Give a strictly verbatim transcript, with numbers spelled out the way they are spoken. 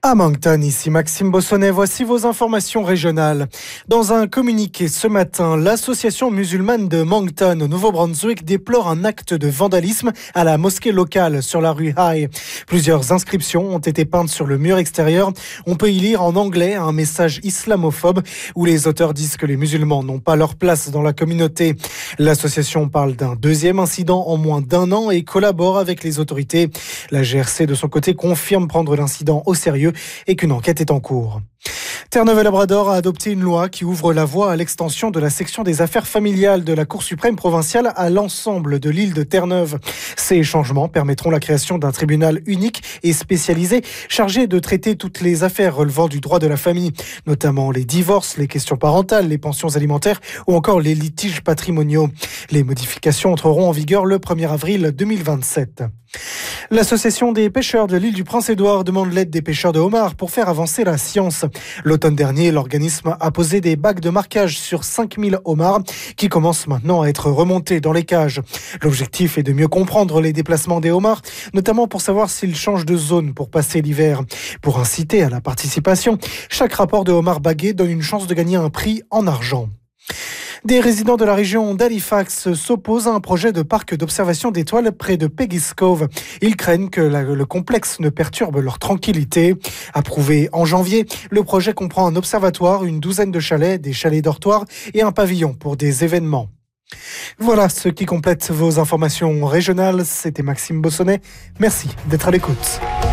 À Moncton, ici Maxime Bossonnet, voici vos informations régionales. Dans un communiqué ce matin, l'association musulmane de Moncton, au Nouveau-Brunswick, déplore un acte de vandalisme à la mosquée locale sur la rue High. Plusieurs inscriptions ont été peintes sur le mur extérieur. On peut y lire en anglais un message islamophobe où les auteurs disent que les musulmans n'ont pas leur place dans la communauté. L'association parle d'un deuxième incident en moins d'un an et collabore avec les autorités. La G R C, de son côté, confirme prendre l'incident au sérieux et qu'une enquête est en cours. Terre-Neuve-et-Labrador a adopté une loi qui ouvre la voie à l'extension de la section des affaires familiales de la Cour suprême provinciale à l'ensemble de l'île de Terre-Neuve. Ces changements permettront la création d'un tribunal unique et spécialisé chargé de traiter toutes les affaires relevant du droit de la famille, notamment les divorces, les questions parentales, les pensions alimentaires ou encore les litiges patrimoniaux. Les modifications entreront en vigueur le premier avril deux mille vingt-sept. L'association des pêcheurs de l'île du Prince-Édouard demande l'aide des pêcheurs de homards pour faire avancer la science. L'automne dernier, l'organisme a posé des bacs de marquage sur cinq mille homards qui commencent maintenant à être remontés dans les cages. L'objectif est de mieux comprendre les déplacements des homards, notamment pour savoir s'ils changent de zone pour passer l'hiver. Pour inciter à la participation, chaque rapport de homard bagué donne une chance de gagner un prix en argent. Des résidents de la région d'Halifax s'opposent à un projet de parc d'observation d'étoiles près de Peggy's Cove. Ils craignent que la, le complexe ne perturbe leur tranquillité. Approuvé en janvier, le projet comprend un observatoire, une douzaine de chalets, des chalets dortoirs et un pavillon pour des événements. Voilà ce qui complète vos informations régionales. C'était Maxime Bossonnet. Merci d'être à l'écoute.